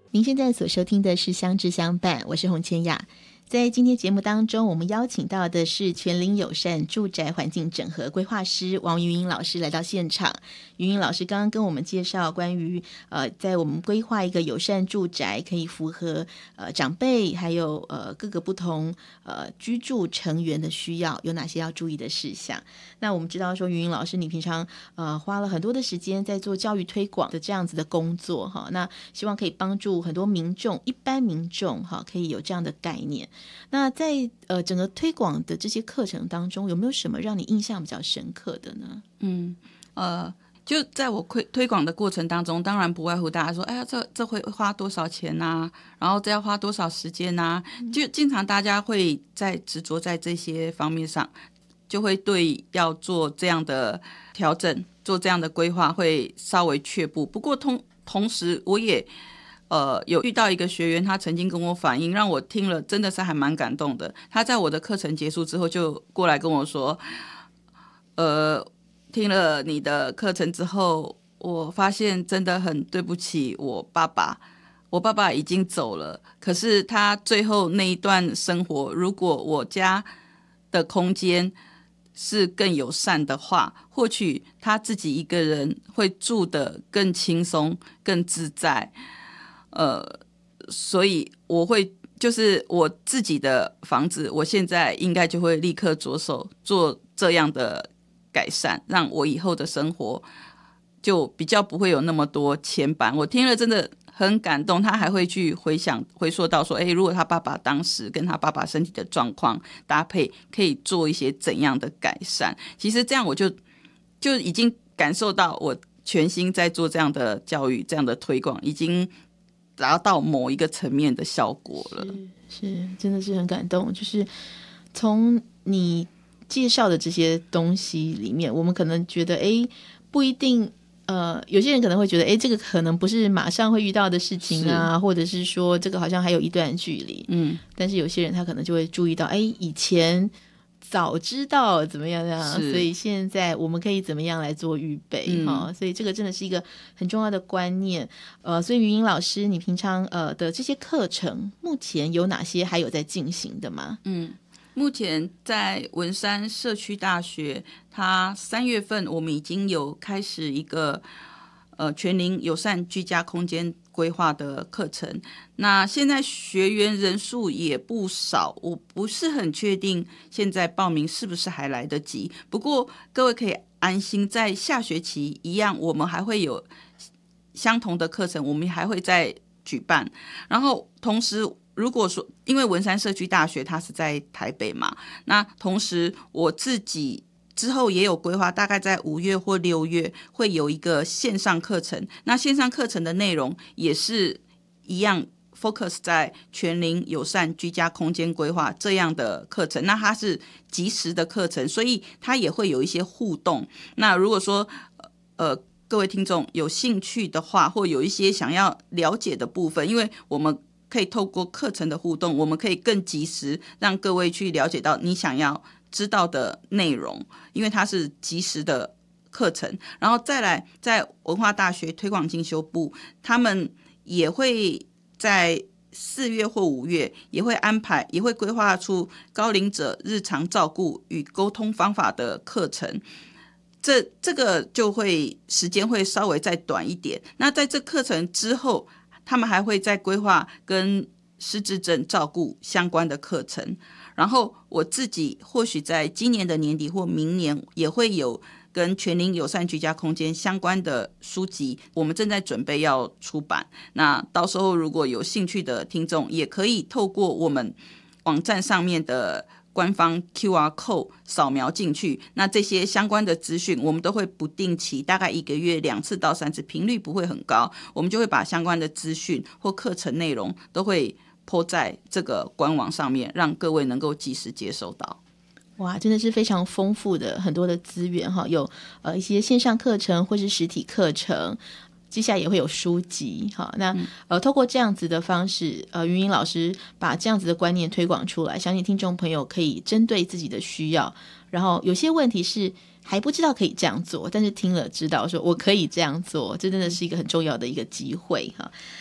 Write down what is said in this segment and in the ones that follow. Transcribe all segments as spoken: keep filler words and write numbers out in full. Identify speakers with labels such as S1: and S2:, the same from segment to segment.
S1: 您现在所收听的是相知相伴，我是洪千雅。在今天节目当中，我们邀请到的是全龄友善住宅环境整合规划师王云云老师来到现场。云云老师刚刚跟我们介绍关于呃，在我们规划一个友善住宅，可以符合呃长辈还有呃各个不同呃居住成员的需要，有哪些要注意的事项。那我们知道说，云云老师你平常呃花了很多的时间在做教育推广的这样子的工作哈，那希望可以帮助很多民众，一般民众哈，可以有这样的概念。那在呃整个推广的这些课程当中，有没有什么让你印象比较深刻的呢？
S2: 嗯，呃，就在我推推广的过程当中，当然不外乎大家说，哎呀，这这会花多少钱啊？然后这要花多少时间啊？就经常大家会在执着在这些方面上，就会对要做这样的调整、做这样的规划会稍微却步。不过同同时，我也呃，有遇到一个学员，他曾经跟我反映，让我听了真的是还蛮感动的。他在我的课程结束之后，就过来跟我说，呃，听了你的课程之后，我发现真的很对不起我爸爸，我爸爸已经走了，可是他最后那一段生活，如果我家的空间是更友善的话，或许他自己一个人会住得更轻松、更自在。呃，所以我会就是我自己的房子，我现在应该就会立刻着手做这样的改善，让我以后的生活就比较不会有那么多牵绊。我听了真的很感动，他还会去回想回溯到说，哎，如果他爸爸当时跟他爸爸身体的状况搭配，可以做一些怎样的改善。其实这样我就就已经感受到我全心在做这样的教育、这样的推广，已经达到某一个层面的效果了。
S1: 是，是真的是很感动。就是从你介绍的这些东西里面，我们可能觉得，哎，不一定。呃，有些人可能会觉得，哎，这个可能不是马上会遇到的事情啊，或者是说这个好像还有一段距离。嗯，但是有些人他可能就会注意到，哎，以前早知道怎么样样，所以现在我们可以怎么样来做预备、嗯哦、所以这个真的是一个很重要的观念。呃，所以云云老师，你平常呃的这些课程，目前有哪些还有在进行的吗？
S2: 嗯。目前在文山社区大学，它三月份我们已经有开始一个呃全龄友善居家空间规划的课程。那现在学员人数也不少，我不是很确定现在报名是不是还来得及。不过各位可以安心，在下学期一样，我们还会有相同的课程，我们还会再举办。然后同时，如果说因为文山社区大学它是在台北嘛，那同时我自己之后也有规划，大概在五月或六月会有一个线上课程。那线上课程的内容也是一样 focus 在全龄友善居家空间规划这样的课程。那它是即时的课程，所以它也会有一些互动。那如果说呃各位听众有兴趣的话，或有一些想要了解的部分，因为我们可以透过课程的互动，我们可以更及时让各位去了解到你想要知道的内容，因为它是即时的课程。然后再来，在文化大学推广进修部，他们也会在四月或五月也会安排，也会规划出高龄者日常照顾与沟通方法的课程。这这个就会时间会稍微再短一点。那在这课程之后，他们还会再规划跟失智症照顾相关的课程。然后我自己或许在今年的年底或明年也会有跟全龄友善居家空间相关的书籍，我们正在准备要出版。那到时候如果有兴趣的听众，也可以透过我们网站上面的官方 Q R code 扫描进去，那这些相关的资讯我们都会不定期，大概一个月两次到三次，频率不会很高，我们就会把相关的资讯或课程内容都会 po 在这个官网上面，让各位能够及时接收到。
S1: 哇，真的是非常丰富的很多的资源哈，有呃一些线上课程或是实体课程，接下来也会有书籍。好，那呃，透过这样子的方式，呃，云云老师把这样子的观念推广出来，相信听众朋友可以针对自己的需要，然后有些问题是还不知道可以这样做，但是听了知道说我可以这样做，这真的是一个很重要的一个机会哈。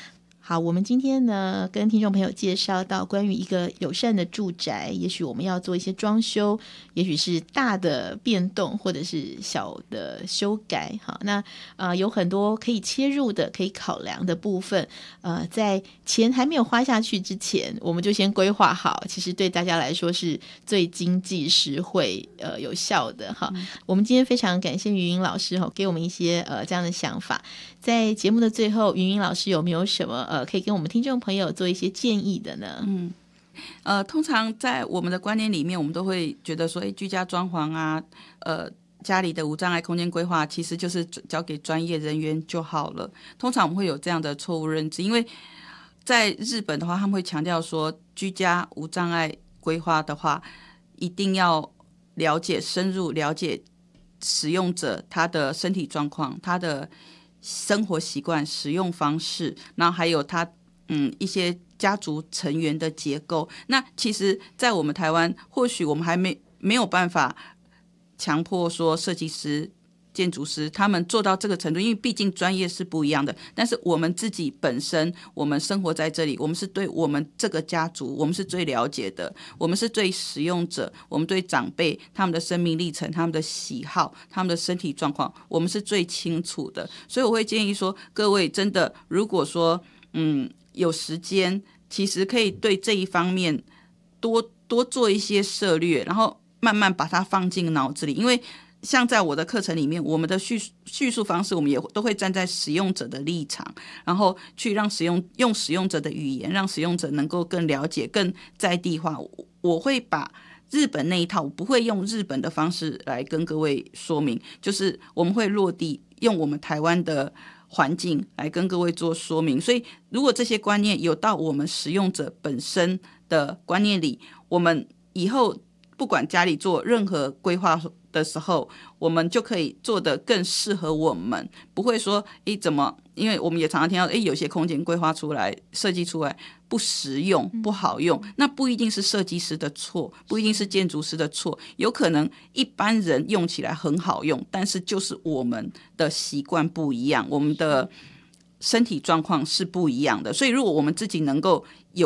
S1: 好，我们今天呢跟听众朋友介绍到关于一个友善的住宅，也许我们要做一些装修，也许是大的变动或者是小的修改。好，那呃有很多可以切入的可以考量的部分，呃在钱还没有花下去之前，我们就先规划好，其实对大家来说是最经济实惠呃有效的哈、嗯。我们今天非常感谢云云老师哈，给我们一些呃这样的想法。在节目的最后，云云老师有没有什么呃可以跟我们听众朋友做一些建议的呢？
S2: 嗯，呃，通常在我们的观念里面，我们都会觉得说，哎，居家装潢啊，呃，家里的无障碍空间规划，其实就是交给专业人员就好了。通常我们会有这样的错误认知，因为在日本的话，他们会强调说，居家无障碍规划的话，一定要了解深入了解使用者他的身体状况，他的生活习惯、使用方式，然后还有他嗯一些家族成员的结构。那其实，在我们台湾，或许我们还没没有办法强迫说设计师、建筑师他们做到这个程度，因为毕竟专业是不一样的。但是我们自己本身，我们生活在这里，我们是对我们这个家族，我们是最了解的，我们是对使用者，我们对长辈他们的生命历程、他们的喜好、他们的身体状况，我们是最清楚的。所以我会建议说，各位真的如果说嗯有时间，其实可以对这一方面多多做一些涉略，然后慢慢把它放进脑子里。因为像在我的课程里面，我们的叙叙述方式，我们也都会站在使用者的立场，然后去让使用用使用者的语言，让使用者能够更了解、更在地化。我会把日本那一套，我不会用日本的方式来跟各位说明，就是我们会落地，用我们台湾的环境来跟各位做说明。所以如果这些观念有到我们使用者本身的观念里，我们以后不管家里做任何规划的时候，我们就可以做得更适合我们，不会说诶怎么，因为我们也常常听到诶有些空间规划出来设计出来不实用不好用，那不一定是设计师的错，不一定是建筑师的错，有可能一般人用起来很好用，但是就是我们的习惯不一样，我们的身体状况是不一样的。所以如果我们自己能够